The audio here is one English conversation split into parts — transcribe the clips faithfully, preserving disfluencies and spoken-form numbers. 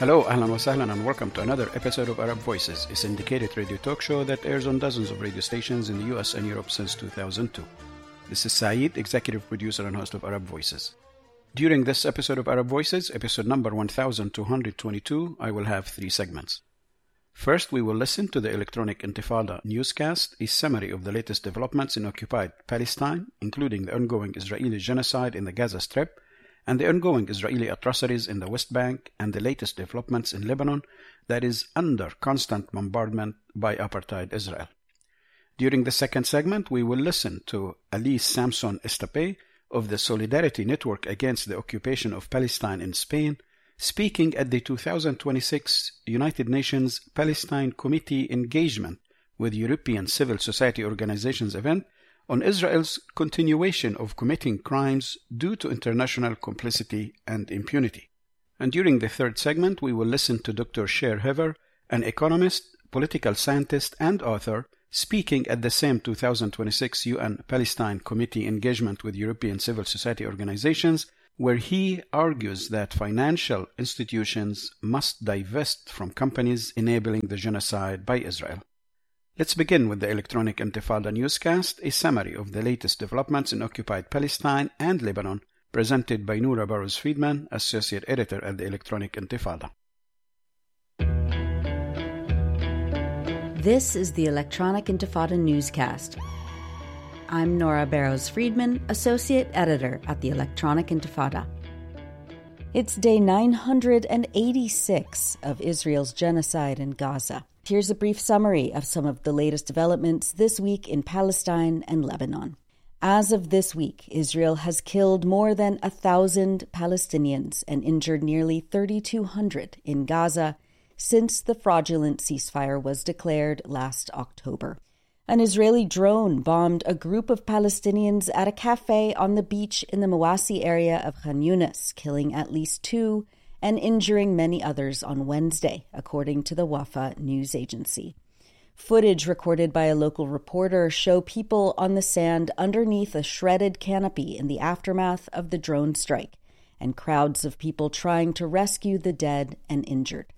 Hello, ahlan wa sahlan, and welcome to another episode of Arab Voices, a syndicated radio talk show that airs on dozens of radio stations in the U S and Europe since two thousand two. This is Saeed, executive producer and host of Arab Voices. During this episode of Arab Voices, episode number one thousand two hundred twenty-two, I will have three segments. First, we will listen to the Electronic Intifada newscast, a summary of the latest developments in occupied Palestine, including the ongoing Israeli genocide in the Gaza Strip, and the ongoing Israeli atrocities in the West Bank, and the latest developments in Lebanon that is under constant bombardment by apartheid Israel. During the second segment, we will listen to Alice Samson Estapé of the Solidarity Network Against the Occupation of Palestine in Spain, speaking at the two thousand twenty-six United Nations Palestine Committee Engagement with European Civil Society Organizations event on Israel's continuation of committing crimes due to international complicity and impunity. And during the third segment, we will listen to Doctor Sher Hever, an economist, political scientist, and author, speaking at the same two thousand twenty-six U N Palestine Committee Engagement with European Civil Society Organizations, where he argues that financial institutions must divest from companies enabling the genocide by Israel. Let's begin with the Electronic Intifada newscast, a summary of the latest developments in occupied Palestine and Lebanon, presented by Noura Burrows-Friedman, Associate Editor at the Electronic Intifada. This is the Electronic Intifada newscast. I'm Noura Burrows-Friedman, Associate Editor at the Electronic Intifada. It's day nine hundred eighty-six of Israel's genocide in Gaza. Here's a brief summary of some of the latest developments this week in Palestine and Lebanon. As of this week, Israel has killed more than a thousand Palestinians and injured nearly thirty-two hundred in Gaza since the fraudulent ceasefire was declared last October. An Israeli drone bombed a group of Palestinians at a cafe on the beach in the Mawasi area of Khan Yunis, killing at least two and injuring many others on Wednesday, according to the Wafa news agency. Footage recorded by a local reporter show people on the sand underneath a shredded canopy in the aftermath of the drone strike, and crowds of people trying to rescue the dead and injured.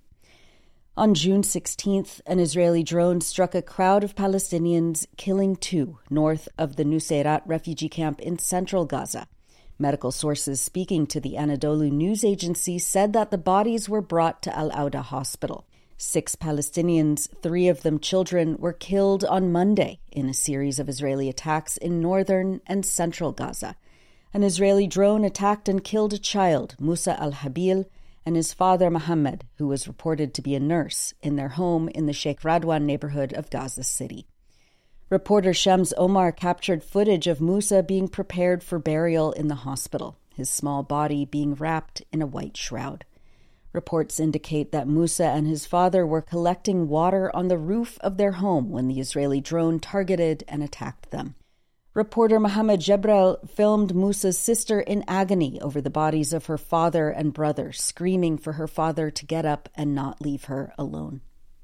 On June sixteenth, an Israeli drone struck a crowd of Palestinians, killing two north of the Nuseirat refugee camp in central Gaza. Medical sources speaking to the Anadolu news agency said that the bodies were brought to Al-Auda Hospital. Six Palestinians, three of them children, were killed on Monday in a series of Israeli attacks in northern and central Gaza. An Israeli drone attacked and killed a child, Musa al-Habil, and his father Mohammed, who was reported to be a nurse, in their home in the Sheikh Radwan neighborhood of Gaza City. Reporter Shams Omar captured footage of Musa being prepared for burial in the hospital, his small body being wrapped in a white shroud. Reports indicate that Musa and his father were collecting water on the roof of their home when the Israeli drone targeted and attacked them. Reporter Mohammed Jebrel filmed Musa's sister in agony over the bodies of her father and brother, screaming for her father to get up and not leave her alone.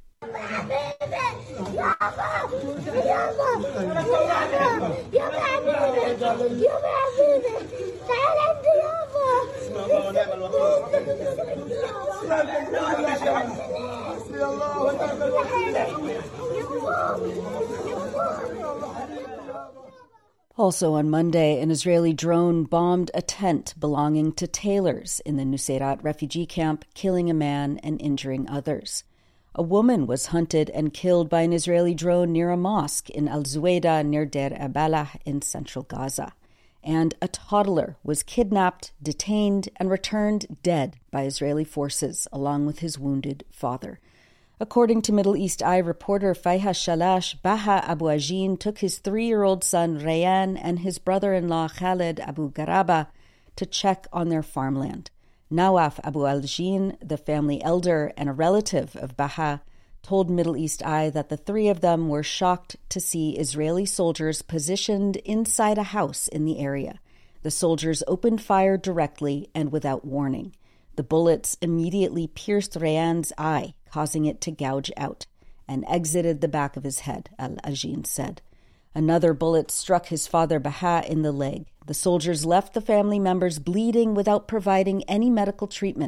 Also on Monday, an Israeli drone bombed a tent belonging to tailors in the Nuseirat refugee camp, killing a man and injuring others. A woman was hunted and killed by an Israeli drone near a mosque in Al-Zuwayda near Deir Abalah in central Gaza. And a toddler was kidnapped, detained, and returned dead by Israeli forces along with his wounded father. According to Middle East Eye reporter Fayha Shalash, Baha Abu Ajin took his three-year-old son Rayan and his brother-in-law Khaled Abu Garaba to check on their farmland. Nawaf Abu Al-Jin, the family elder and a relative of Baha, told Middle East Eye that the three of them were shocked to see Israeli soldiers positioned inside a house in the area. The soldiers opened fire directly and without warning. The bullets immediately pierced Rayan's eye, causing it to gouge out, and exited the back of his head, Al-Ajin said. Another bullet struck his father Baha in the leg. The soldiers left the family members bleeding without providing any medical treatment,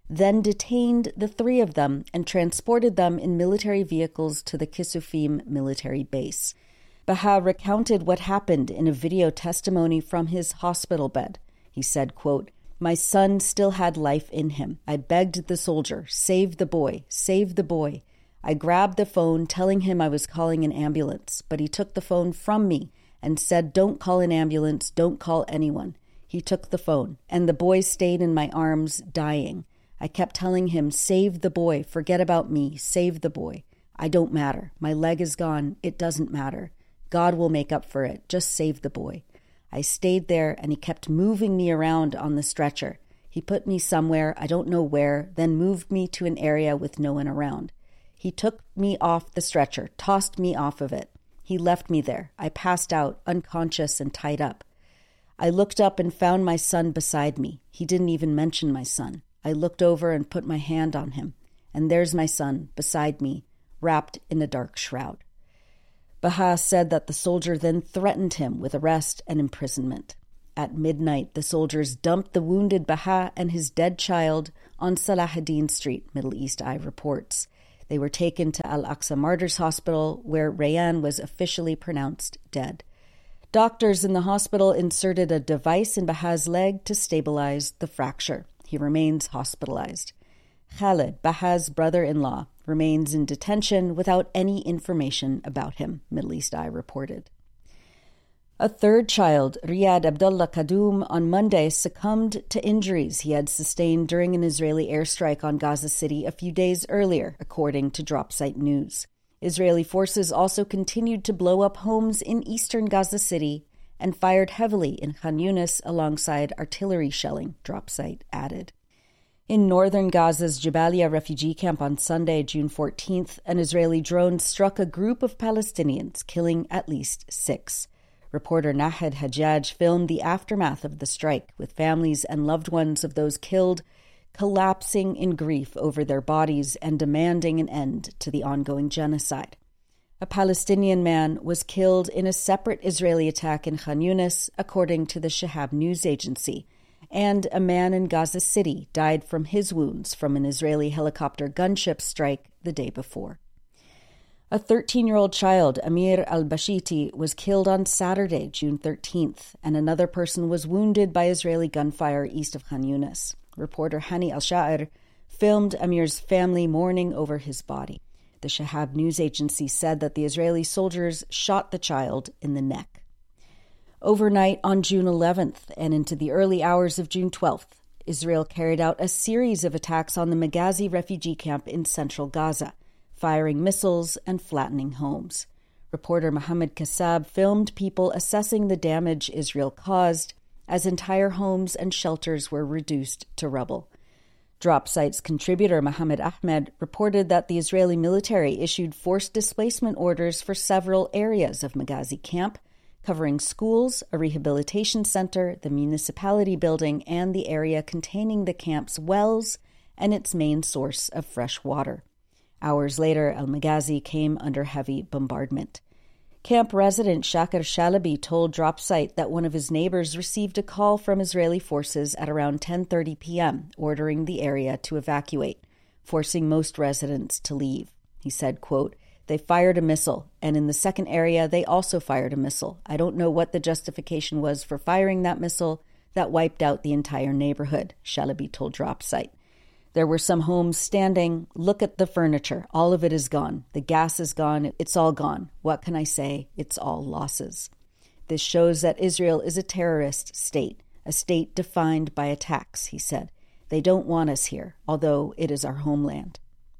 then detained the three of them and transported them in military vehicles to the Kisufim military base. Baha recounted what happened in a video testimony from his hospital bed. He said, quote, "My son still had life in him. I begged the soldier, save the boy, save the boy. I grabbed the phone, telling him I was calling an ambulance, but he took the phone from me and said, don't call an ambulance, don't call anyone. He took the phone, and the boy stayed in my arms, dying. I kept telling him, save the boy, forget about me, save the boy. I don't matter. My leg is gone. It doesn't matter. God will make up for it. Just save the boy." I stayed there, and he kept moving me around on the stretcher. He put me somewhere, I don't know where, then moved me to an area with no one around. He took me off the stretcher, tossed me off of it. He left me there. I passed out, unconscious and tied up. I looked up and found my son beside me. He didn't even mention my son. I looked over and put my hand on him, and there's my son beside me, wrapped in a dark shroud. Baha said that the soldier then threatened him with arrest and imprisonment. At midnight, the soldiers dumped the wounded Baha and his dead child on Salahuddin Street, Middle East Eye reports. They were taken to Al-Aqsa Martyrs Hospital, where Rayyan was officially pronounced dead. Doctors in the hospital inserted a device in Baha's leg to stabilize the fracture. He remains hospitalized. Khalid, Baha's brother-in-law, remains in detention without any information about him, Middle East Eye reported. A third child, Riyad Abdullah Kadum, on Monday succumbed to injuries he had sustained during an Israeli airstrike on Gaza City a few days earlier, according to Dropsite News. Israeli forces also continued to blow up homes in eastern Gaza City and fired heavily in Khan Yunis alongside artillery shelling, Dropsite added. In northern Gaza's Jabalia refugee camp on Sunday, June fourteenth, an Israeli drone struck a group of Palestinians, killing at least six. Reporter Nahed Hajjaj filmed the aftermath of the strike, with families and loved ones of those killed collapsing in grief over their bodies and demanding an end to the ongoing genocide. A Palestinian man was killed in a separate Israeli attack in Khan Yunis, according to the Shahab news agency, and a man in Gaza City died from his wounds from an Israeli helicopter gunship strike the day before. A thirteen-year-old child, Amir al-Bashiti, was killed on Saturday, June thirteenth, and another person was wounded by Israeli gunfire east of Khan Yunis. Reporter Hani al-Sha'ir filmed Amir's family mourning over his body. The Shahab news agency said that the Israeli soldiers shot the child in the neck. Overnight on June eleventh and into the early hours of June twelfth, Israel carried out a series of attacks on the Maghazi refugee camp in central Gaza, firing missiles and flattening homes. Reporter Mohammed Kassab filmed people assessing the damage Israel caused as entire homes and shelters were reduced to rubble. Dropsite's contributor Mohammed Ahmed reported that the Israeli military issued forced displacement orders for several areas of Maghazi camp, covering schools, a rehabilitation center, the municipality building, and the area containing the camp's wells and its main source of fresh water. Hours later, Al-Maghazi came under heavy bombardment. Camp resident Shakir Shalabi told Dropsite that one of his neighbors received a call from Israeli forces at around ten thirty p.m., ordering the area to evacuate, forcing most residents to leave. He said, quote, "They fired a missile, and in the second area they also fired a missile. I don't know what the justification was for firing that missile that wiped out the entire neighborhood," Shalabi told Dropsite. "There were some homes standing. Look at the furniture. All of it is gone. The gas is gone. It's all gone. What can I say? It's all losses." This shows that Israel is a terrorist state, a state defined by attacks, he said. They don't want us here, although it is our homeland.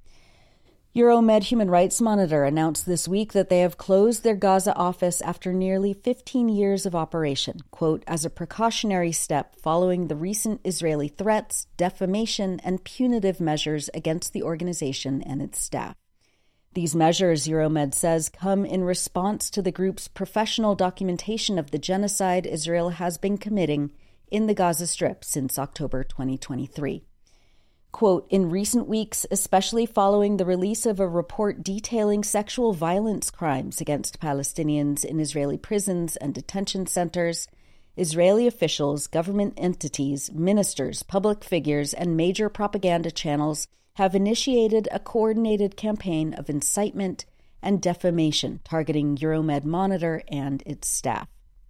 Euromed Human Rights Monitor announced this week that they have closed their Gaza office after nearly fifteen years of operation, quote, as a precautionary step following the recent Israeli threats, defamation, and punitive measures against the organization and its staff. These measures, Euromed says, come in response to the group's professional documentation of the genocide Israel has been committing in the Gaza Strip since October twenty twenty-three. Quote, in recent weeks, especially following the release of a report detailing sexual violence crimes against Palestinians in Israeli prisons and detention centers, Israeli officials, government entities, ministers, public figures, and major propaganda channels have initiated a coordinated campaign of incitement and defamation targeting Euromed Monitor and its staff.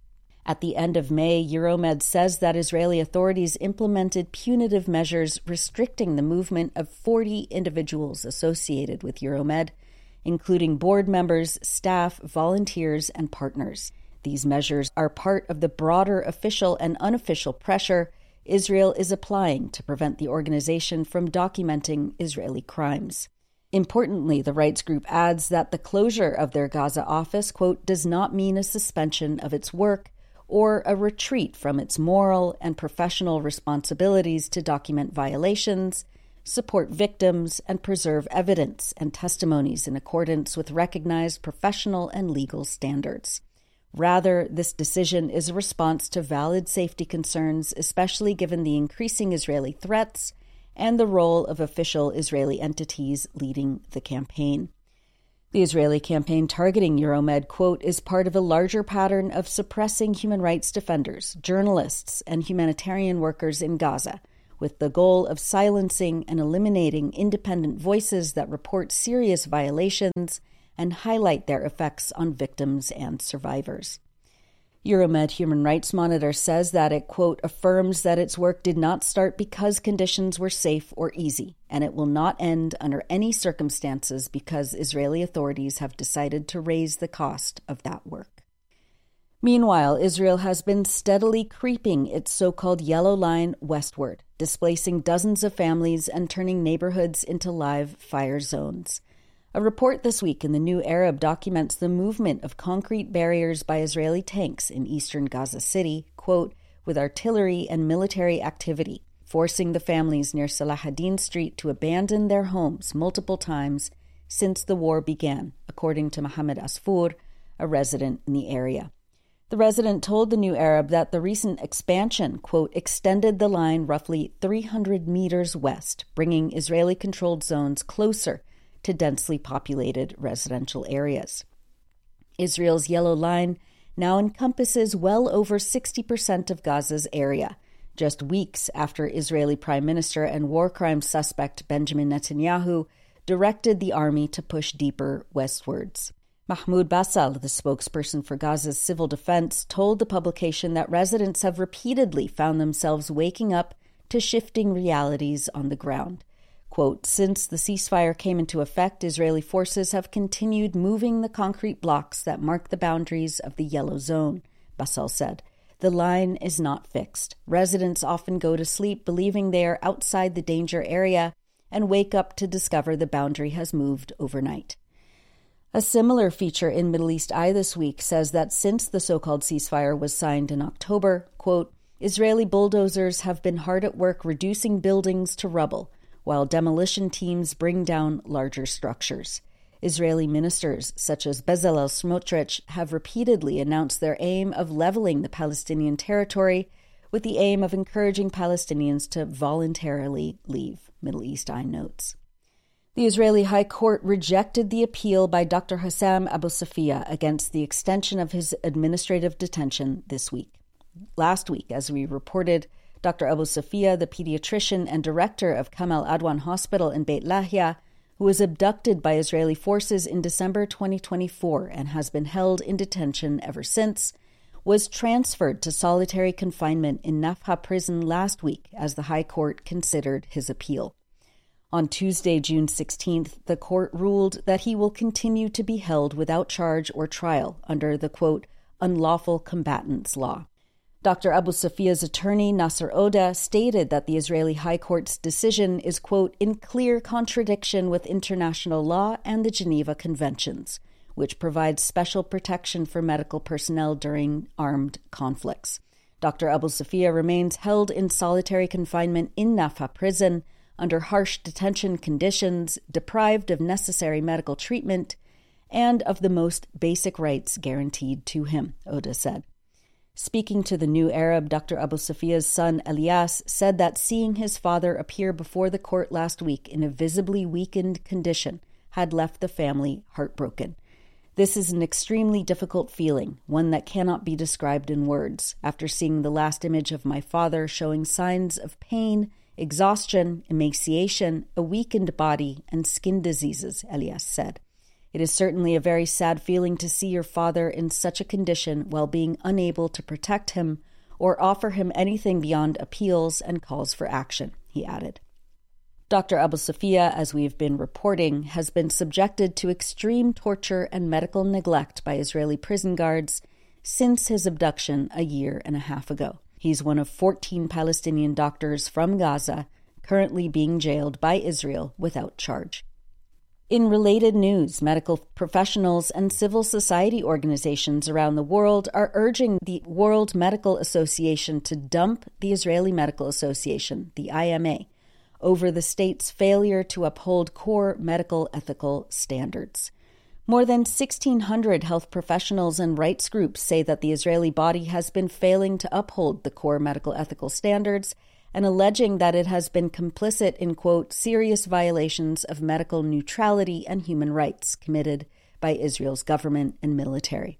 At the end of May, Euromed says that Israeli authorities implemented punitive measures restricting the movement of forty individuals associated with Euromed, including board members, staff, volunteers, and partners. These measures are part of the broader official and unofficial pressure Israel is applying to prevent the organization from documenting Israeli crimes. Importantly, the rights group adds that the closure of their Gaza office, quote, does not mean a suspension of its work or a retreat from its moral and professional responsibilities to document violations, support victims, and preserve evidence and testimonies in accordance with recognized professional and legal standards. Rather, this decision is a response to valid safety concerns, especially given the increasing Israeli threats and the role of official Israeli entities leading the campaign. The Israeli campaign targeting Euromed, quote, is part of a larger pattern of suppressing human rights defenders, journalists, and humanitarian workers in Gaza, with the goal of silencing and eliminating independent voices that report serious violations and highlight their effects on victims and survivors. Euromed Human Rights Monitor says that it, quote, affirms that its work did not start because conditions were safe or easy, and it will not end under any circumstances because Israeli authorities have decided to raise the cost of that work. Meanwhile, Israel has been steadily creeping its so-called yellow line westward, displacing dozens of families and turning neighborhoods into live fire zones. A report this week in the New Arab documents the movement of concrete barriers by Israeli tanks in eastern Gaza City, quote, with artillery and military activity, forcing the families near Salah ad-Din Street to abandon their homes multiple times since the war began, according to Mohammed Asfour, a resident in the area. The resident told the New Arab that the recent expansion, quote, extended the line roughly three hundred meters west, bringing Israeli-controlled zones closer to densely populated residential areas. Israel's Yellow Line now encompasses well over sixty percent of Gaza's area, just weeks after Israeli Prime Minister and war crimes suspect Benjamin Netanyahu directed the army to push deeper westwards. Mahmoud Basal, the spokesperson for Gaza's civil defense, told the publication that residents have repeatedly found themselves waking up to shifting realities on the ground. Quote, since the ceasefire came into effect, Israeli forces have continued moving the concrete blocks that mark the boundaries of the yellow zone, Basal said. The line is not fixed. Residents often go to sleep believing they are outside the danger area and wake up to discover the boundary has moved overnight. A similar feature in Middle East Eye this week says that since the so-called ceasefire was signed in October, quote, Israeli bulldozers have been hard at work reducing buildings to rubble, while demolition teams bring down larger structures. Israeli ministers, such as Bezalel Smotrich, have repeatedly announced their aim of leveling the Palestinian territory with the aim of encouraging Palestinians to voluntarily leave, Middle East Eye notes. The Israeli High Court rejected the appeal by Doctor Hossam Abu Safia against the extension of his administrative detention this week. Last week, as we reported, Doctor Abu Safia, the pediatrician and director of Kamal Adwan Hospital in Beit Lahia, who was abducted by Israeli forces in December twenty twenty-four and has been held in detention ever since, was transferred to solitary confinement in Nafha prison last week as the High Court considered his appeal. On Tuesday, June sixteenth, the court ruled that he will continue to be held without charge or trial under the, quote, unlawful combatants law. Doctor Abu Safia's attorney, Nasser Oda, stated that the Israeli High Court's decision is, quote, in clear contradiction with international law and the Geneva Conventions, which provides special protection for medical personnel during armed conflicts. Doctor Abu Safia remains held in solitary confinement in Nafha prison under harsh detention conditions, deprived of necessary medical treatment, and of the most basic rights guaranteed to him, Oda said. Speaking to the New Arab, Doctor Abu Safia's son, Elias, said that seeing his father appear before the court last week in a visibly weakened condition had left the family heartbroken. This is an extremely difficult feeling, one that cannot be described in words, after seeing the last image of my father showing signs of pain, exhaustion, emaciation, a weakened body, and skin diseases, Elias said. It is certainly a very sad feeling to see your father in such a condition while being unable to protect him or offer him anything beyond appeals and calls for action, he added. Doctor Abu Sofia, as we have been reporting, has been subjected to extreme torture and medical neglect by Israeli prison guards since his abduction a year and a half ago. He's one of fourteen Palestinian doctors from Gaza currently being jailed by Israel without charge. In related news, medical professionals and civil society organizations around the world are urging the World Medical Association to dump the Israeli Medical Association, the I M A, over the state's failure to uphold core medical ethical standards. More than sixteen hundred health professionals and rights groups say that the Israeli body has been failing to uphold the core medical ethical standards and alleging that it has been complicit in, quote, serious violations of medical neutrality and human rights committed by Israel's government and military.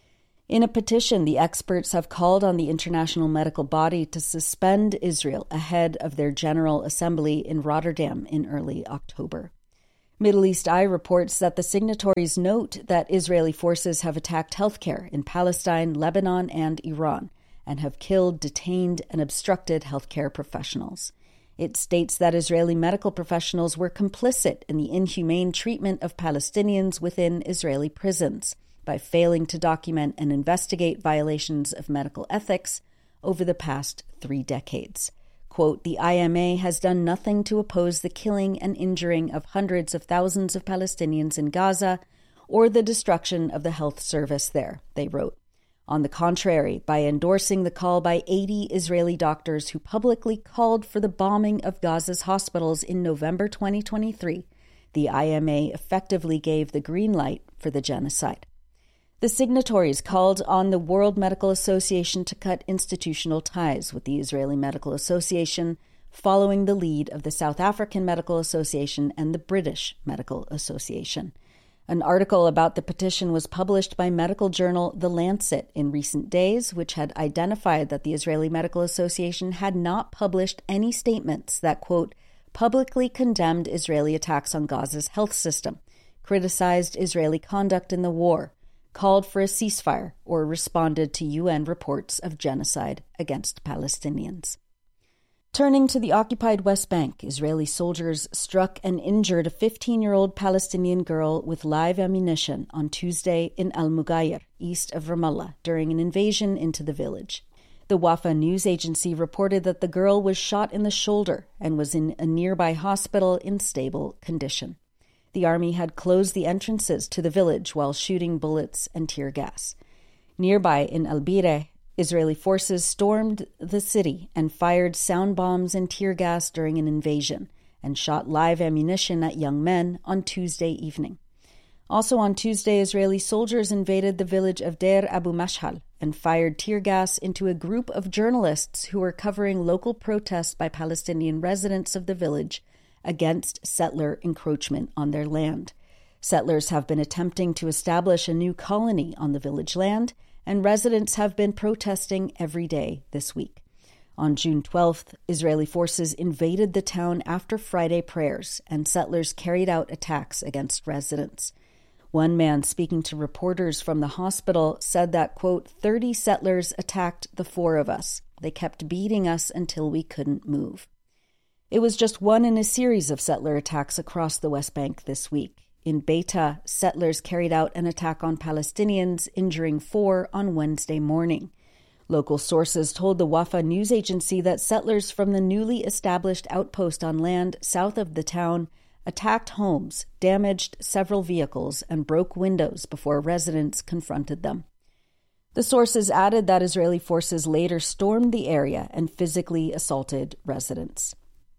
In a petition, the experts have called on the international medical body to suspend Israel ahead of their General Assembly in Rotterdam in early October. Middle East Eye reports that the signatories note that Israeli forces have attacked healthcare in Palestine, Lebanon, and Iran, and have killed, detained, and obstructed healthcare professionals. It states that Israeli medical professionals were complicit in the inhumane treatment of Palestinians within Israeli prisons by failing to document and investigate violations of medical ethics over the past three decades. Quote, the I M A has done nothing to oppose the killing and injuring of hundreds of thousands of Palestinians in Gaza or the destruction of the health service there, they wrote. On the contrary, by endorsing the call by eighty Israeli doctors who publicly called for the bombing of Gaza's hospitals in November twenty twenty-three, the I M A effectively gave the green light for the genocide. The signatories called on the World Medical Association to cut institutional ties with the Israeli Medical Association, following the lead of the South African Medical Association and the British Medical Association. An article about the petition was published by medical journal The Lancet in recent days, which had identified that the Israeli Medical Association had not published any statements that, quote, publicly condemned Israeli attacks on Gaza's health system, criticized Israeli conduct in the war, called for a ceasefire, or responded to U N reports of genocide against Palestinians. Turning to the occupied West Bank, Israeli soldiers struck and injured a fifteen-year-old Palestinian girl with live ammunition on Tuesday in Al-Mughayr, east of Ramallah, during an invasion into the village. The Wafa news agency reported that the girl was shot in the shoulder and was in a nearby hospital in stable condition. The army had closed the entrances to the village while shooting bullets and tear gas. Nearby in Al-Bireh, Israeli forces stormed the city and fired sound bombs and tear gas during an invasion and shot live ammunition at young men on Tuesday evening. Also on Tuesday, Israeli soldiers invaded the village of Deir Abu Mashhal and fired tear gas into a group of journalists who were covering local protests by Palestinian residents of the village against settler encroachment on their land. Settlers have been attempting to establish a new colony on the village land, and residents have been protesting every day this week. On June twelfth, Israeli forces invaded the town after Friday prayers, and settlers carried out attacks against residents. One man speaking to reporters from the hospital said that, quote, thirty settlers attacked the four of us. They kept beating us until we couldn't move. It was just one in a series of settler attacks across the West Bank this week. In Beita, settlers carried out an attack on Palestinians, injuring four on Wednesday morning. Local sources told the Wafa news agency that settlers from the newly established outpost on land south of the town attacked homes, damaged several vehicles, and broke windows before residents confronted them. The sources added that Israeli forces later stormed the area and physically assaulted residents.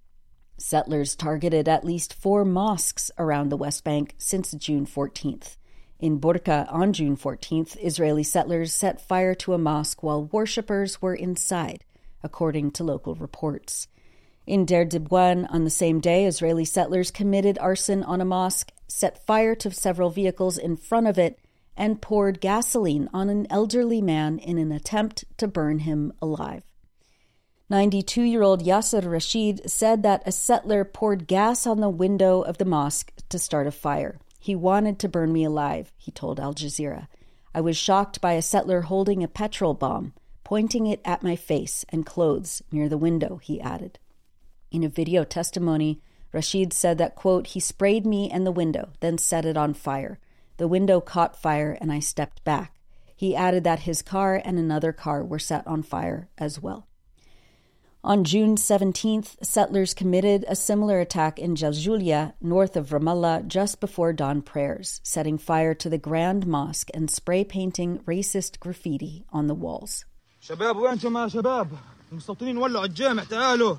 Settlers targeted at least four mosques around the West Bank since June fourteenth. In Burqa on June fourteenth, Israeli settlers set fire to a mosque while worshippers were inside, according to local reports. In Deir Dibwan on the same day, Israeli settlers committed arson on a mosque, set fire to several vehicles in front of it, and poured gasoline on an elderly man in an attempt to burn him alive. ninety-two-year-old Yasser Rashid said that a settler poured gas on the window of the mosque to start a fire. He wanted to burn me alive, he told Al Jazeera. I was shocked by a settler holding a petrol bomb, pointing it at my face and clothes near the window, he added. In a video testimony, Rashid said that, quote, he sprayed me and the window, then set it on fire. The window caught fire and I stepped back. He added that his car and another car were set on fire as well. On June seventeenth, settlers committed a similar attack in Jaljulia, north of Ramallah, just before dawn prayers, setting fire to the Grand Mosque and spray-painting racist graffiti on the walls. شباب وينكم يا شباب؟ المستوطنين ولعوا الجامع تعالوا.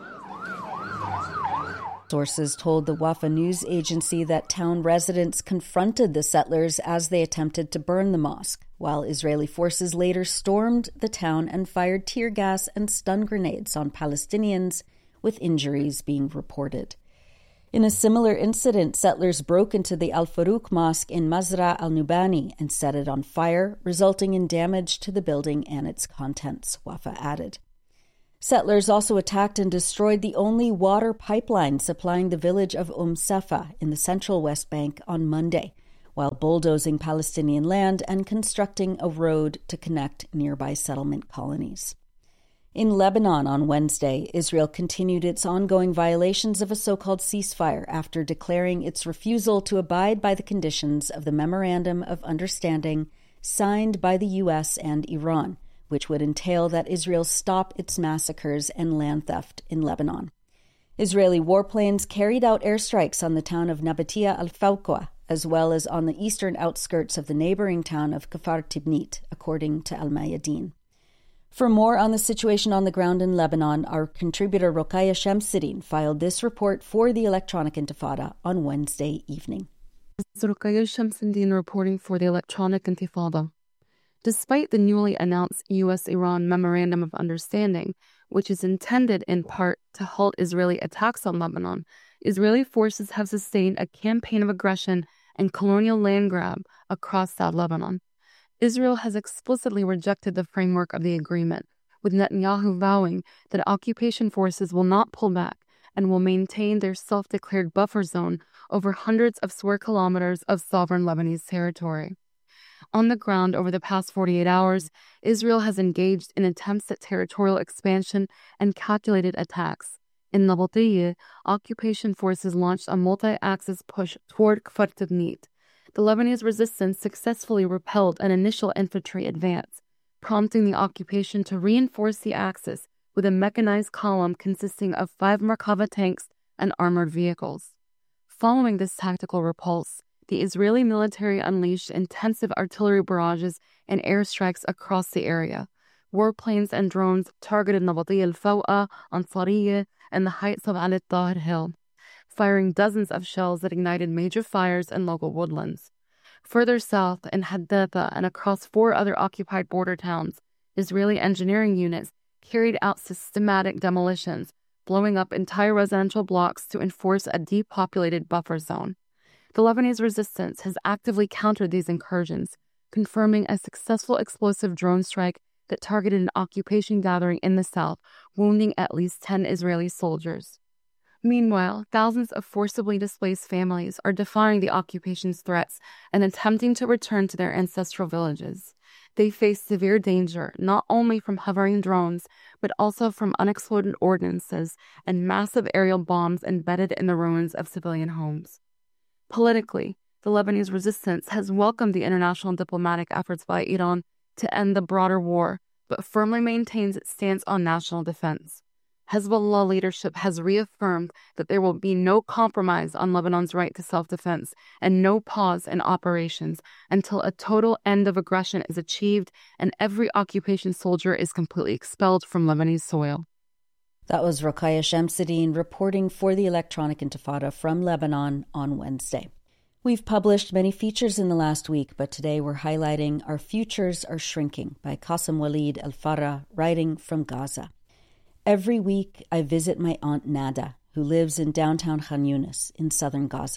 Sources told the Wafa news agency that town residents confronted the settlers as they attempted to burn the mosque, while Israeli forces later stormed the town and fired tear gas and stun grenades on Palestinians, with injuries being reported. In a similar incident, settlers broke into the Al-Farouk Mosque in Mazra al-Nubani and set it on fire, resulting in damage to the building and its contents, Wafa added. Settlers also attacked and destroyed the only water pipeline supplying the village of Umm Safa in the central West Bank on Monday, while bulldozing Palestinian land and constructing a road to connect nearby settlement colonies. In Lebanon on Wednesday, Israel continued its ongoing violations of a so-called ceasefire after declaring its refusal to abide by the conditions of the Memorandum of Understanding signed by the U S and Iran, which would entail that Israel stop its massacres and land theft in Lebanon. Israeli warplanes carried out airstrikes on the town of Nabatia al-Fawqa, as well as on the eastern outskirts of the neighboring town of Kfar Tibnit, according to Al-Mayadeen. For more on the situation on the ground in Lebanon, our contributor Rokhaya Shamsuddin filed this report for the Electronic Intifada on Wednesday evening. Rokhaya Shamsuddin reporting for the Electronic Intifada. Despite the newly announced U S Iran Memorandum of Understanding, which is intended in part to halt Israeli attacks on Lebanon, Israeli forces have sustained a campaign of aggression and colonial land grab across South Lebanon. Israel has explicitly rejected the framework of the agreement, with Netanyahu vowing that occupation forces will not pull back and will maintain their self-declared buffer zone over hundreds of square kilometers of sovereign Lebanese territory. On the ground over the past forty-eight hours, Israel has engaged in attempts at territorial expansion and calculated attacks. In Nabatia, occupation forces launched a multi-axis push toward Kfar Tibnit. The Lebanese resistance successfully repelled an initial infantry advance, prompting the occupation to reinforce the axis with a mechanized column consisting of five Merkava tanks and armored vehicles. Following this tactical repulse, the Israeli military unleashed intensive artillery barrages and airstrikes across the area. Warplanes and drones targeted Nabatia al-Fawqa, Ansariya, and the heights of Al Tahir Hill, firing dozens of shells that ignited major fires in local woodlands. Further south, in Haddatha and across four other occupied border towns, Israeli engineering units carried out systematic demolitions, blowing up entire residential blocks to enforce a depopulated buffer zone. The Lebanese resistance has actively countered these incursions, confirming a successful explosive drone strike that targeted an occupation gathering in the south, wounding at least ten Israeli soldiers. Meanwhile, thousands of forcibly displaced families are defying the occupation's threats and attempting to return to their ancestral villages. They face severe danger not only from hovering drones, but also from unexploded ordnances and massive aerial bombs embedded in the ruins of civilian homes. Politically, the Lebanese resistance has welcomed the international diplomatic efforts by Iran to end the broader war, but firmly maintains its stance on national defense. Hezbollah leadership has reaffirmed that there will be no compromise on Lebanon's right to self-defense and no pause in operations until a total end of aggression is achieved and every occupation soldier is completely expelled from Lebanese soil. That was Rokhaya Shamsuddin reporting for the Electronic Intifada from Lebanon on Wednesday. We've published many features in the last week, but today we're highlighting Our Futures Are Shrinking by Qasim Walid Al-Farra, writing from Gaza. Every week I visit my Aunt Nada, who lives in downtown Khan Yunis in southern Gaza.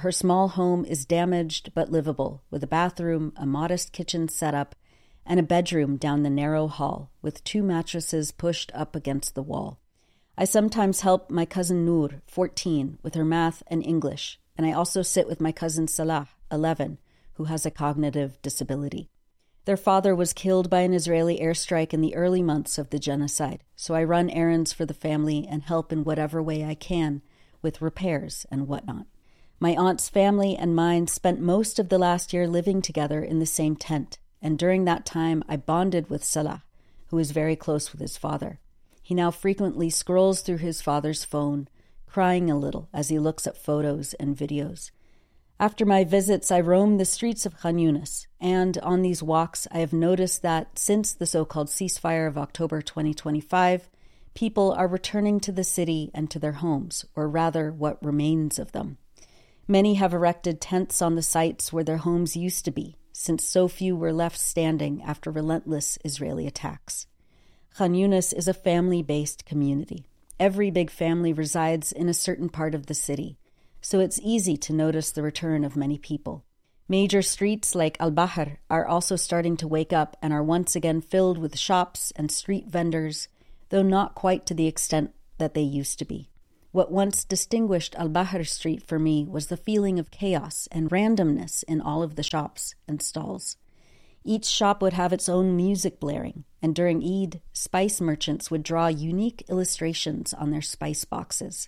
her small home is damaged but livable, with a bathroom, a modest kitchen setup, and a bedroom down the narrow hall, with two mattresses pushed up against the wall. I sometimes help my cousin Noor, fourteen, with her math and English, and I also sit with my cousin Salah, eleven, who has a cognitive disability. Their father was killed by an Israeli airstrike in the early months of the genocide, so I run errands for the family and help in whatever way I can with repairs and whatnot. My aunt's family and mine spent most of the last year living together in the same tent, and during that time I bonded with Salah, who is very close with his father. He now frequently scrolls through his father's phone, crying a little as he looks at photos and videos. After my visits, I roam the streets of Khan Yunis, and on these walks I have noticed that since the so-called ceasefire of October twenty twenty-five, people are returning to the city and to their homes, or rather what remains of them. Many have erected tents on the sites where their homes used to be, since so few were left standing after relentless Israeli attacks. Khan Yunis is a family-based community. Every big family resides in a certain part of the city, so it's easy to notice the return of many people. Major streets like Al-Bahr are also starting to wake up and are once again filled with shops and street vendors, though not quite to the extent that they used to be. What once distinguished Al-Bahr Street for me was the feeling of chaos and randomness in all of the shops and stalls. Each shop would have its own music blaring, and during Eid, spice merchants would draw unique illustrations on their spice boxes.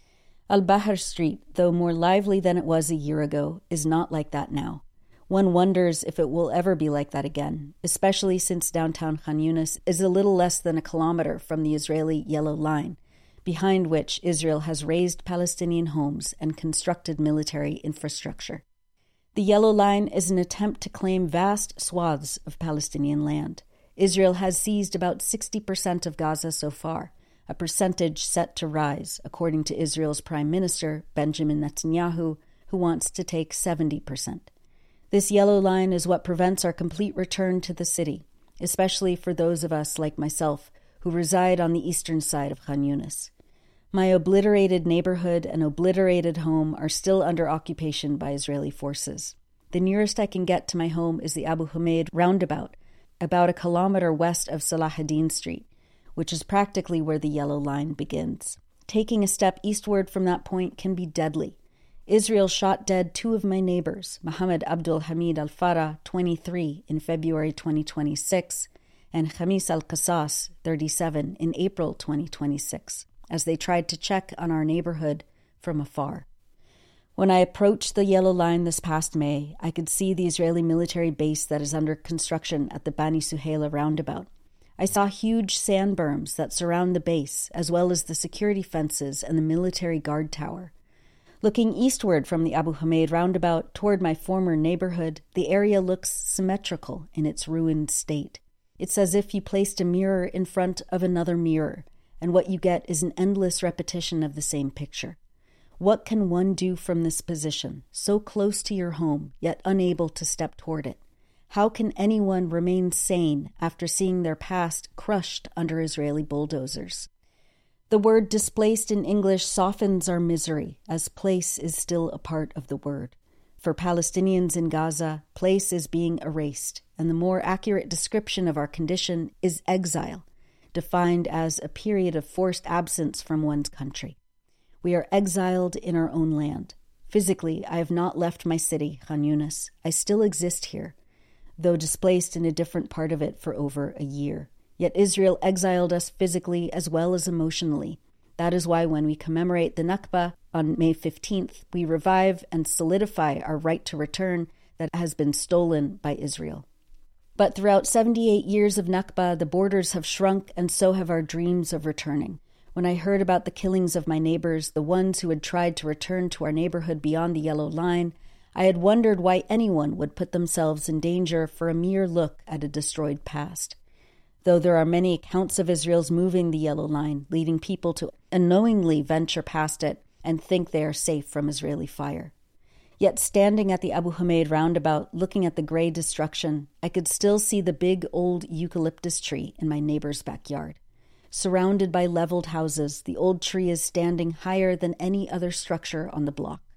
Al-Bahr Street, though more lively than it was a year ago, is not like that now. One wonders if it will ever be like that again, especially since downtown Khan Yunis is a little less than a kilometer from the Israeli Yellow Line, behind which Israel has raised Palestinian homes and constructed military infrastructure. The Yellow Line is an attempt to claim vast swaths of Palestinian land. Israel has seized about sixty percent of Gaza so far, a percentage set to rise, according to Israel's Prime Minister, Benjamin Netanyahu, who wants to take seventy percent. This yellow line is what prevents our complete return to the city, especially for those of us like myself who reside on the eastern side of Khan Yunis. My obliterated neighborhood and obliterated home are still under occupation by Israeli forces. The nearest I can get to my home is the Abu Humaid roundabout, about a kilometer west of Salahuddin Street, which is practically where the yellow line begins. Taking a step eastward from that point can be deadly. Israel shot dead two of my neighbors, Mohammed Abdul Hamid Al-Farah, twenty-three, in February twenty twenty-six, and Khamis Al-Qasas, thirty-seven, in April twenty twenty-six, as they tried to check on our neighborhood from afar. When I approached the yellow line this past May, I could see the Israeli military base that is under construction at the Bani Suhaila roundabout. I saw huge sand berms that surround the base, as well as the security fences and the military guard tower. Looking eastward from the Abu Humaid roundabout toward my former neighborhood, the area looks symmetrical in its ruined state. It's as if you placed a mirror in front of another mirror, and what you get is an endless repetition of the same picture. What can one do from this position, so close to your home, yet unable to step toward it? How can anyone remain sane after seeing their past crushed under Israeli bulldozers? The word displaced in English softens our misery, as place is still a part of the word. For Palestinians in Gaza, place is being erased, and the more accurate description of our condition is exile, defined as a period of forced absence from one's country. We are exiled in our own land. Physically, I have not left my city, Khan Yunis. I still exist here, though displaced in a different part of it for over a year. Yet Israel exiled us physically as well as emotionally. That is why when we commemorate the Nakba on May fifteenth, we revive and solidify our right to return that has been stolen by Israel. But throughout seventy-eight years of Nakba, the borders have shrunk, and so have our dreams of returning. When I heard about the killings of my neighbors, the ones who had tried to return to our neighborhood beyond the yellow line, I had wondered why anyone would put themselves in danger for a mere look at a destroyed past. Though there are many accounts of Israel's moving the yellow line, leading people to unknowingly venture past it and think they are safe from Israeli fire. Yet standing at the Abu Humaid roundabout, looking at the gray destruction, I could still see the big old eucalyptus tree in my neighbor's backyard. Surrounded by leveled houses, the old tree is standing higher than any other structure on the block.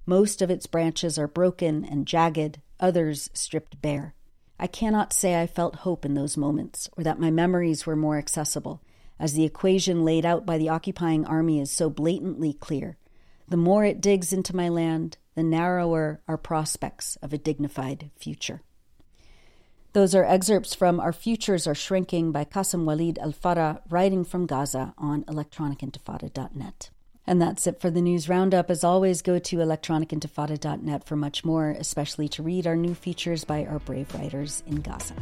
Most of its branches are broken and jagged, others stripped bare. I cannot say I felt hope in those moments, or that my memories were more accessible, as the equation laid out by the occupying army is so blatantly clear. The more it digs into my land, the narrower our prospects of a dignified future. Those are excerpts from Our Futures Are Shrinking by Qasim Walid Al-Farah, writing from Gaza on electronic intifada dot net. And that's it for the news roundup. As always, go to electronic intifada dot net for much more, especially to read our new features by our brave writers in Gaza.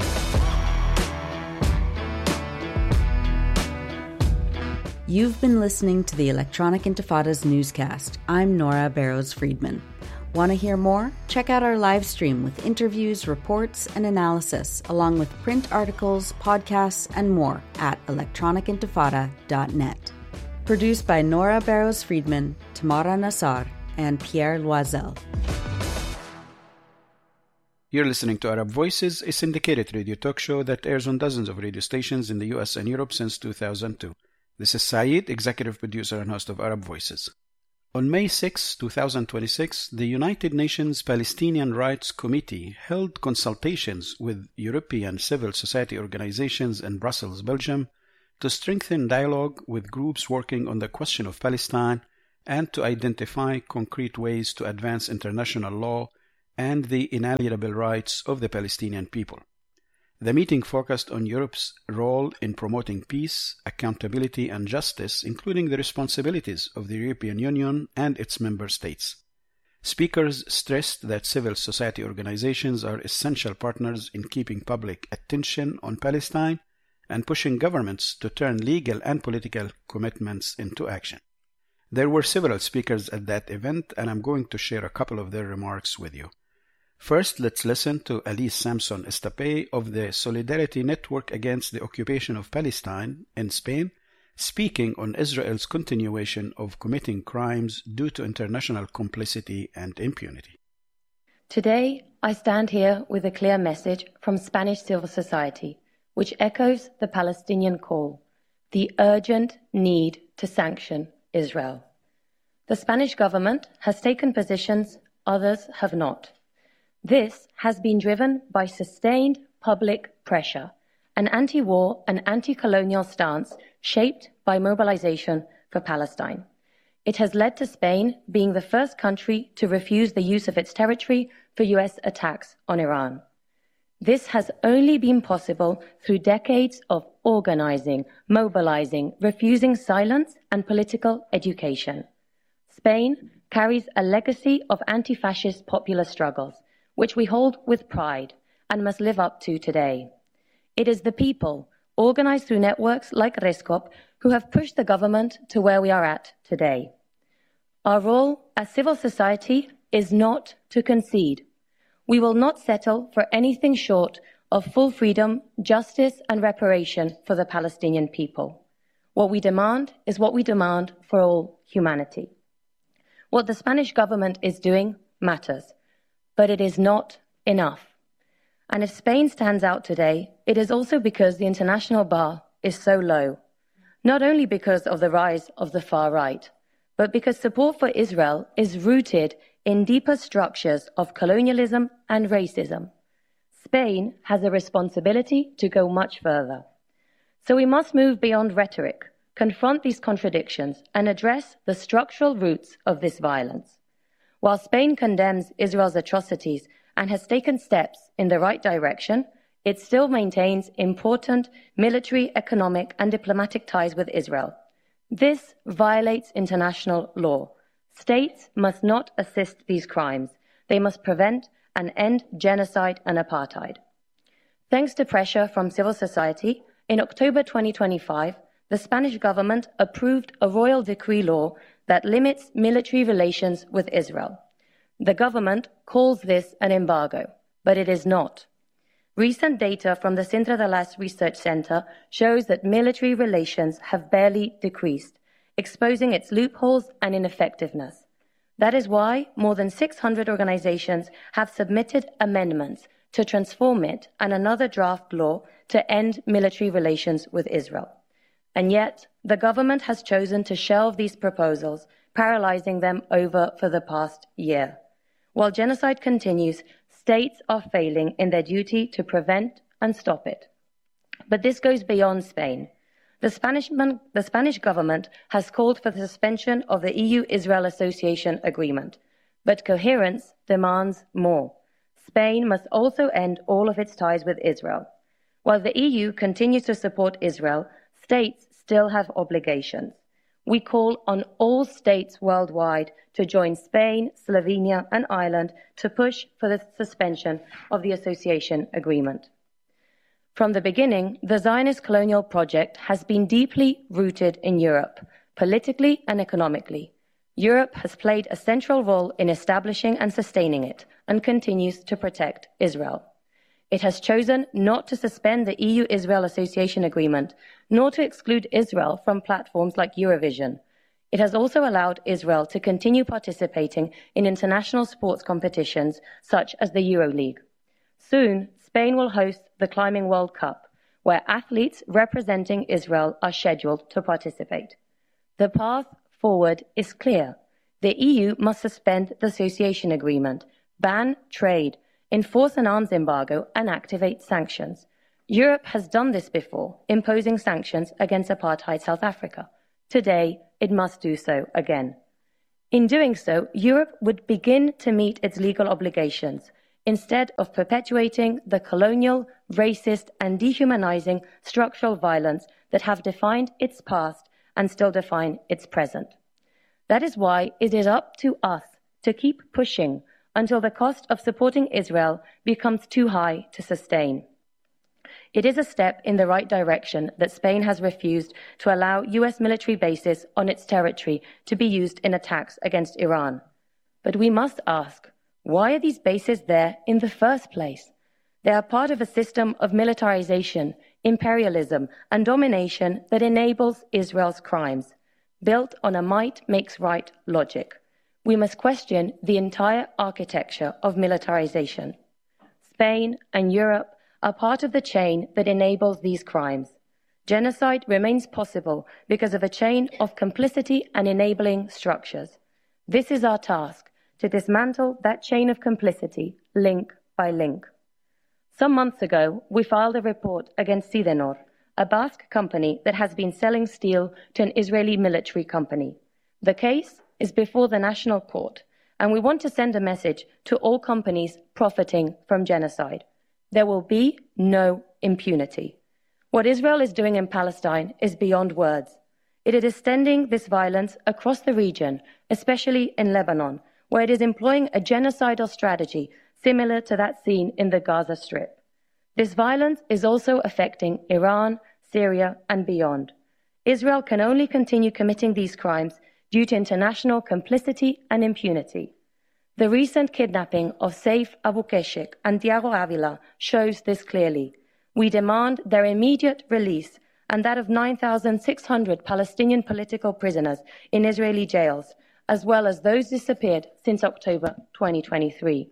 You've been listening to the Electronic Intifada's newscast. I'm Nora Barrows-Friedman. Want to hear more? Check out our live stream with interviews, reports, and analysis, along with print articles, podcasts, and more at electronic intifada dot net. Produced by Nora Barrows-Friedman, Tamara Nassar, and Pierre Loisel. You're listening to Arab Voices, a syndicated radio talk show that airs on dozens of radio stations in the U S and Europe since two thousand two. This is Saeed, executive producer and host of Arab Voices. On May sixth, twenty twenty-six, the United Nations Palestinian Rights Committee held consultations with European civil society organizations in Brussels, Belgium, to strengthen dialogue with groups working on the question of Palestine and to identify concrete ways to advance international law and the inalienable rights of the Palestinian people. The meeting focused on Europe's role in promoting peace, accountability, and justice, including the responsibilities of the European Union and its member states. Speakers stressed that civil society organizations are essential partners in keeping public attention on Palestine and pushing governments to turn legal and political commitments into action. There were several speakers at that event, and I'm going to share a couple of their remarks with you. First, let's listen to Alice Samson Estapé of the Solidarity Network Against the Occupation of Palestine in Spain, speaking on Israel's continuation of committing crimes due to international complicity and impunity. Today, I stand here with a clear message from Spanish civil society, which echoes the Palestinian call, the urgent need to sanction Israel. The Spanish government has taken positions others have not. This has been driven by sustained public pressure, an anti-war and anti-colonial stance shaped by mobilization for Palestine. It has led to Spain being the first country to refuse the use of its territory for U S attacks on Iran. This has only been possible through decades of organizing, mobilizing, refusing silence, and political education. Spain carries a legacy of anti-fascist popular struggles, which we hold with pride and must live up to today. It is the people, organized through networks like RESCOP, who have pushed the government to where we are at today. Our role as civil society is not to concede. We will not settle for anything short of full freedom, justice, and reparation for the Palestinian people. What we demand is what we demand for all humanity. What the Spanish government is doing matters, but it is not enough. And if Spain stands out today, it is also because the international bar is so low, not only because of the rise of the far right, but because support for Israel is rooted in deeper structures of colonialism and racism. Spain has a responsibility to go much further. So we must move beyond rhetoric, confront these contradictions, and address the structural roots of this violence. While Spain condemns Israel's atrocities and has taken steps in the right direction, it still maintains important military, economic, and diplomatic ties with Israel. This violates international law. States must not assist these crimes. They must prevent and end genocide and apartheid. Thanks to pressure from civil society, in October twenty twenty-five, the Spanish government approved a royal decree law that limits military relations with Israel. The government calls this an embargo, but it is not. Recent data from the Sintra de las Research Center shows that military relations have barely decreased, exposing its loopholes and ineffectiveness. That is why more than six hundred organizations have submitted amendments to transform it and another draft law to end military relations with Israel. And yet, the government has chosen to shelve these proposals paralyzing them over for the past year. While genocide continues, states are failing in their duty to prevent and stop it. But this goes beyond Spain. The Spanish, the Spanish government has called for the suspension of the E U Israel Association Agreement, but coherence demands more. Spain must also end all of its ties with Israel. While the E U continues to support Israel, states still have obligations. We call on all states worldwide to join Spain, Slovenia, and Ireland to push for the suspension of the association agreement. From the beginning, the Zionist colonial project has been deeply rooted in Europe, politically and economically. Europe has played a central role in establishing and sustaining it, and continues to protect Israel. It has chosen not to suspend the E U-Israel Association Agreement, nor to exclude Israel from platforms like Eurovision. It has also allowed Israel to continue participating in international sports competitions such as the EuroLeague. Soon, Spain will host the Climbing World Cup, where athletes representing Israel are scheduled to participate. The path forward is clear. The E U must suspend the association agreement, ban trade, enforce an arms embargo, and activate sanctions. Europe has done this before, imposing sanctions against apartheid South Africa. Today, it must do so again. In doing so, Europe would begin to meet its legal obligations, instead of perpetuating the colonial, racist, and dehumanizing structural violence that have defined its past and still define its present. That is why it is up to us to keep pushing until the cost of supporting Israel becomes too high to sustain. It is a step in the right direction that Spain has refused to allow U S military bases on its territory to be used in attacks against Iran. But we must ask, why are these bases there in the first place? They are part of a system of militarization, imperialism, and domination that enables Israel's crimes, built on a might makes right logic. We must question the entire architecture of militarization. Spain and Europe are part of the chain that enables these crimes. Genocide remains possible because of a chain of complicity and enabling structures. This is our task, to dismantle that chain of complicity, link by link. Some months ago, we filed a report against Sidenor, a Basque company that has been selling steel to an Israeli military company. The case is before the National Court, and we want to send a message to all companies profiting from genocide. There will be no impunity. What Israel is doing in Palestine is beyond words. It is extending this violence across the region, especially in Lebanon, where it is employing a genocidal strategy similar to that seen in the Gaza Strip. This violence is also affecting Iran, Syria, and beyond. Israel can only continue committing these crimes due to international complicity and impunity. The recent kidnapping of Saif Abu Keshik and Thiago Avila shows this clearly. We demand their immediate release and that of nine thousand six hundred Palestinian political prisoners in Israeli jails, as well as those disappeared since October twenty twenty-three.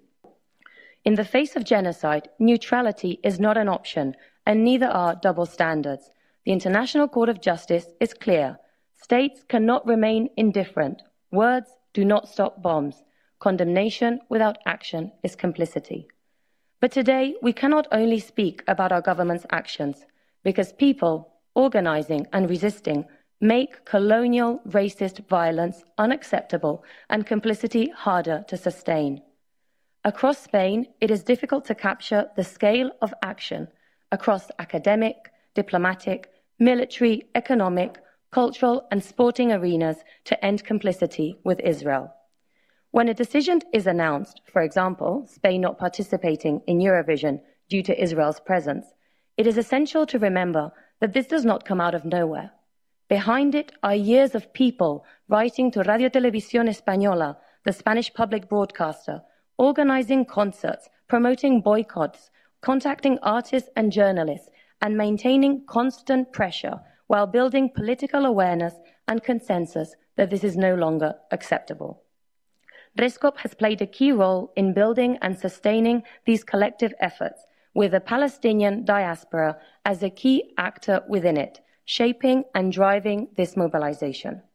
In the face of genocide, neutrality is not an option, and neither are double standards. The International Court of Justice is clear. States cannot remain indifferent. Words do not stop bombs. Condemnation without action is complicity. But today, we cannot only speak about our government's actions, because people, organizing and resisting, make colonial racist violence unacceptable and complicity harder to sustain. Across Spain, it is difficult to capture the scale of action across academic, diplomatic, military, economic, cultural, and sporting arenas to end complicity with Israel. When a decision is announced, for example, Spain not participating in Eurovision due to Israel's presence, it is essential to remember that this does not come out of nowhere. Behind it are years of people writing to Radio Televisión Española, the Spanish public broadcaster, organizing concerts, promoting boycotts, contacting artists and journalists, and maintaining constant pressure while building political awareness and consensus that this is no longer acceptable. RESCOP has played a key role in building and sustaining these collective efforts, with the Palestinian diaspora as a key actor within it, shaping and driving this mobilization.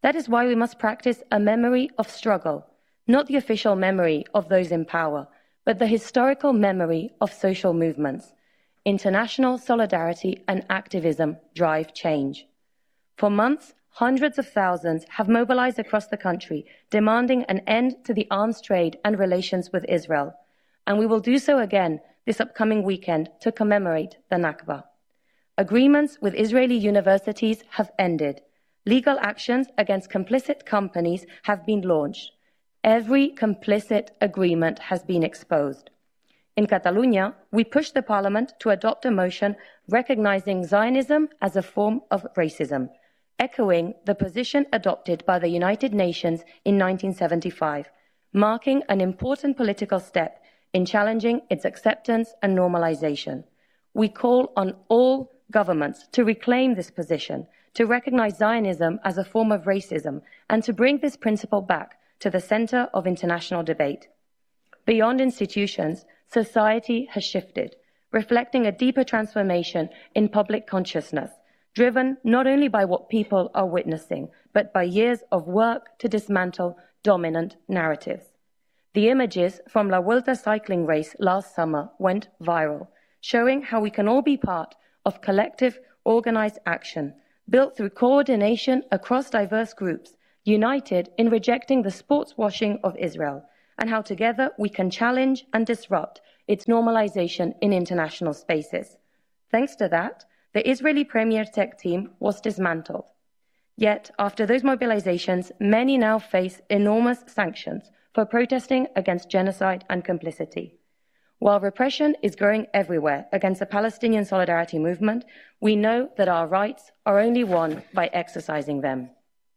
That is why we must practice a memory of struggle, not the official memory of those in power, but the historical memory of social movements. International solidarity and activism drive change. For months, hundreds of thousands have mobilized across the country, demanding an end to the arms trade and relations with Israel. And we will do so again this upcoming weekend to commemorate the Nakba. Agreements with Israeli universities have ended. Legal actions against complicit companies have been launched. Every complicit agreement has been exposed. In Catalonia, we pushed the parliament to adopt a motion recognizing Zionism as a form of racism, echoing the position adopted by the United Nations in nineteen seventy-five, marking an important political step in challenging its acceptance and normalization. We call on all governments to reclaim this position, to recognize Zionism as a form of racism, and to bring this principle back to the center of international debate. Beyond institutions, society has shifted, reflecting a deeper transformation in public consciousness, driven not only by what people are witnessing, but by years of work to dismantle dominant narratives. The images from La Vuelta cycling race last summer went viral, showing how we can all be part of collective, organized action, built through coordination across diverse groups, united in rejecting the sports washing of Israel, and how together we can challenge and disrupt its normalization in international spaces. Thanks to that, the Israeli Premier Tech team was dismantled. Yet, after those mobilizations, many now face enormous sanctions for protesting against genocide and complicity. While repression is growing everywhere against the Palestinian solidarity movement, we know that our rights are only won by exercising them.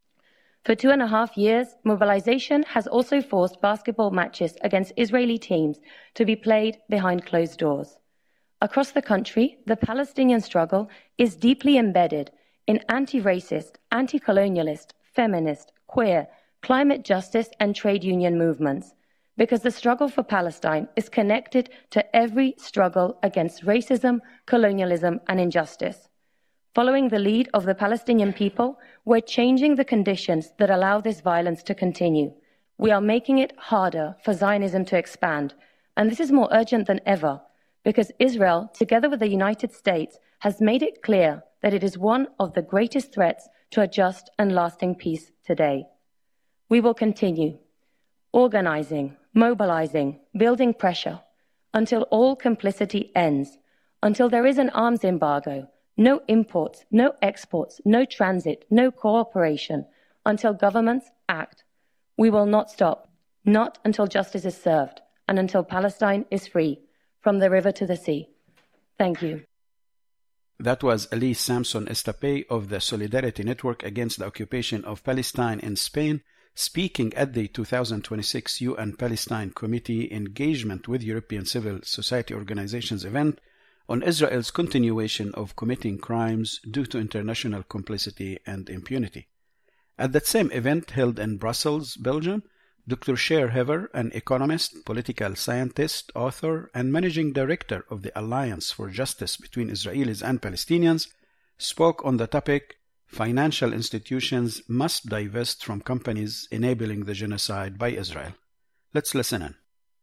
For two and a half years, mobilization has also forced basketball matches against Israeli teams to be played behind closed doors. Across the country, the Palestinian struggle is deeply embedded in anti-racist, anti-colonialist, feminist, queer, climate justice and trade union movements, because the struggle for Palestine is connected to every struggle against racism, colonialism, and injustice. Following the lead of the Palestinian people, we're changing the conditions that allow this violence to continue. We are making it harder for Zionism to expand, and this is more urgent than ever, because Israel, together with the United States, has made it clear that it is one of the greatest threats to a just and lasting peace today. We will continue organizing, mobilizing, building pressure, until all complicity ends, until there is an arms embargo, no imports, no exports, no transit, no cooperation, until governments act. We will not stop, not until justice is served, and until Palestine is free, from the river to the sea. Thank you. That was Elise Samson Estapé of the Solidarity Network Against the Occupation of Palestine in Spain, speaking at the two thousand twenty-six U N Palestine Committee Engagement with European Civil Society Organizations event on Israel's continuation of committing crimes due to international complicity and impunity. At that same event held in Brussels, Belgium, Doctor Cher Hever, an economist, political scientist, author, and managing director of the Alliance for Justice Between Israelis and Palestinians, spoke on the topic, Financial institutions must divest from companies enabling the genocide by Israel. Let's listen in.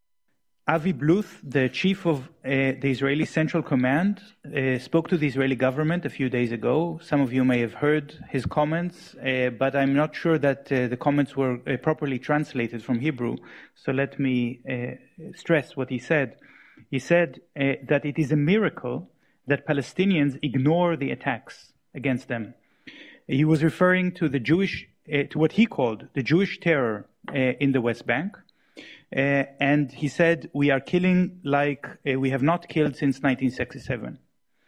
Avi Bluth, the chief of uh, the Israeli Central Command, uh, spoke to the Israeli government a few days ago. Some of you may have heard his comments, uh, but I'm not sure that uh, the comments were uh, properly translated from Hebrew. So let me uh, stress what he said. He said uh, that it is a miracle that Palestinians ignore the attacks against them. He was referring to the Jewish, uh, to what he called the Jewish terror uh, in the West Bank. Uh, and he said, we are killing like uh, we have not killed since nineteen sixty-seven.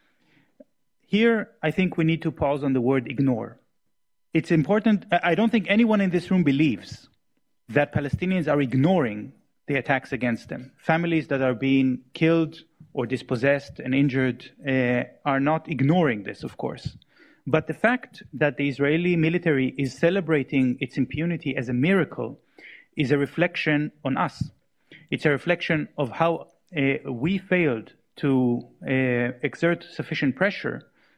Here, I think we need to pause on the word ignore. It's important, I don't think anyone in this room believes that Palestinians are ignoring the attacks against them. Families that are being killed or dispossessed and injured uh, are not ignoring this, of course. But the fact that the Israeli military is celebrating its impunity as a miracle is a reflection on us. It's a reflection of how uh, we failed to uh, exert sufficient pressure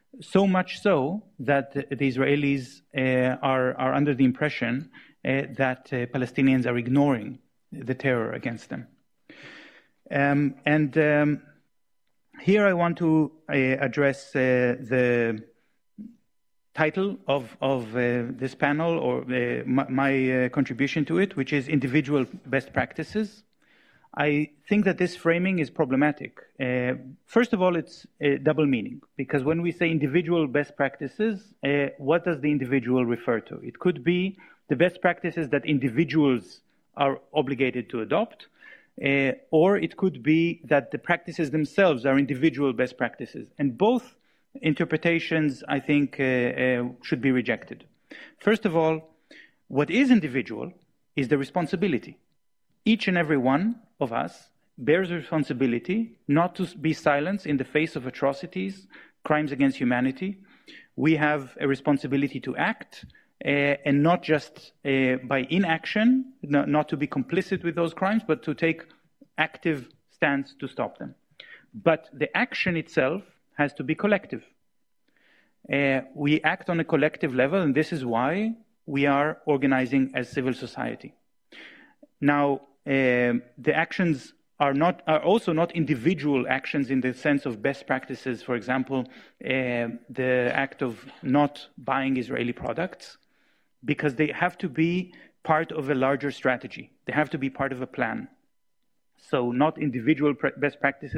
so much so that the, the Israelis uh, are, are under the impression uh, that uh, Palestinians are ignoring the terror against them. Um, and um, here I want to uh, address uh, the title of, of uh, this panel, or uh, my, my uh, contribution to it, which is Individual Best Practices. I think that this framing is problematic. Uh, first of all, it's a double meaning, because when we say individual best practices, uh, what does the individual refer to? It could be the best practices that individuals are obligated to adopt, uh, or it could be that the practices themselves are individual best practices. And both interpretations, I think, uh, uh, should be rejected. First of all, what is individual is the responsibility. Each and every one of us bears a responsibility not to be silenced in the face of atrocities, crimes against humanity. We have a responsibility to act, uh, and not just uh, by inaction, not, not to be complicit with those crimes, but to take active stance to stop them. But the action itself has to be collective. Uh, we act on a collective level, and this is why we are organizing as civil society. Now, uh, the actions are not are also not individual actions in the sense of best practices. For example, uh, the act of not buying Israeli products, because they have to be part of a larger strategy. They have to be part of a plan. So not individual best practices